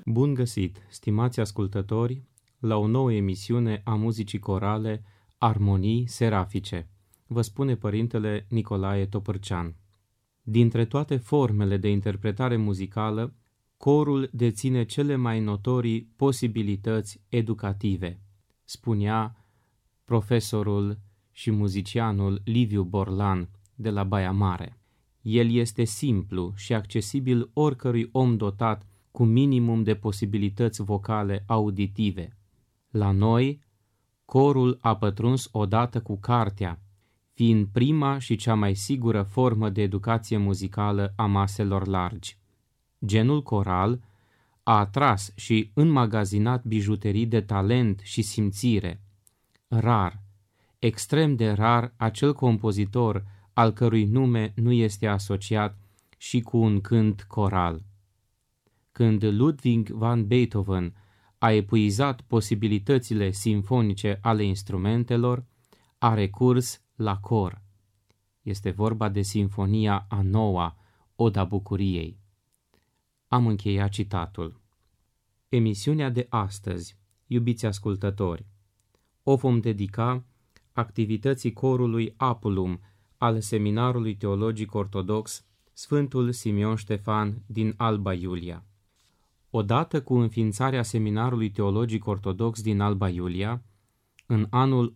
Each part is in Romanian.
Bun găsit, stimați ascultători, la o nouă emisiune a muzicii corale Armonii Serafice. Vă spune părintele Nicolae Topârcean. Dintre toate formele de interpretare muzicală, corul deține cele mai notorii posibilități educative, spunea profesorul și muzicianul Liviu Borlan de la Baia Mare. El este simplu și accesibil oricărui om dotat cu minimum de posibilități vocale auditive. La noi, corul a pătruns odată cu cartea, fiind prima și cea mai sigură formă de educație muzicală a maselor largi. Genul coral a atras și înmagazinat bijuterii de talent și simțire. Rar, extrem de rar, acel compozitor al cărui nume nu este asociat și cu un cânt coral. Când Ludwig van Beethoven a epuizat posibilitățile simfonice ale instrumentelor, a recurs la cor. Este vorba de Sinfonia a noua, Oda Bucuriei. Am încheiat citatul. Emisiunea de astăzi, iubiți ascultători, o vom dedica activității corului Apulum al Seminarului Teologic Ortodox Sfântul Simeon Ștefan din Alba Iulia. Odată cu înființarea Seminarului Teologic Ortodox din Alba Iulia, în anul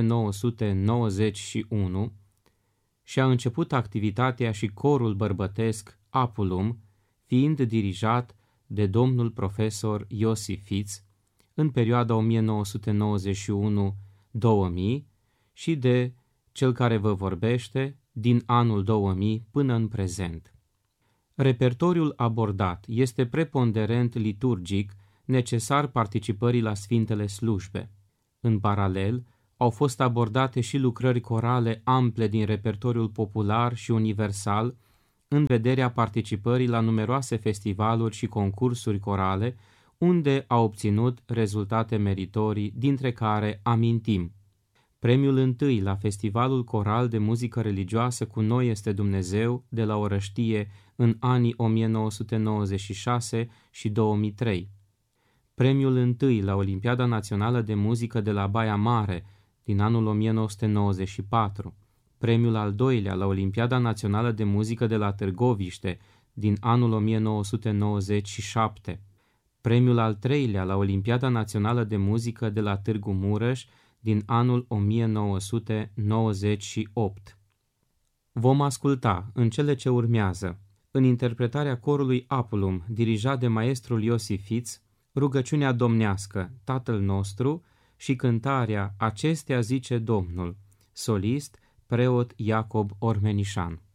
1991, și-a început activitatea și corul bărbătesc Apulum, fiind dirijat de domnul profesor Iosif Fiț în perioada 1991-2000 și de cel care vă vorbește din anul 2000 până în prezent. Repertoriul abordat este preponderent liturgic, necesar participării la sfintele slujbe. În paralel, au fost abordate și lucrări corale ample din repertoriul popular și universal, în vederea participării la numeroase festivaluri și concursuri corale, unde a obținut rezultate meritorii, dintre care amintim: premiul întâi la Festivalul Coral de Muzică Religioasă Cu Noi Este Dumnezeu de la Orăștie în anii 1996 și 2003, premiul întâi la Olimpiada Națională de Muzică de la Baia Mare din anul 1994, premiul al doilea la Olimpiada Națională de Muzică de la Târgoviște din anul 1997, premiul al treilea la Olimpiada Națională de Muzică de la Târgu Mureș din anul 1998. Vom asculta în cele ce urmează, în interpretarea corului Apulum, dirijat de maestrul Iosif Fiț, rugăciunea domnească, Tatăl nostru, și cântarea Acestea zice Domnul, solist, preot Iacob Ormenișan.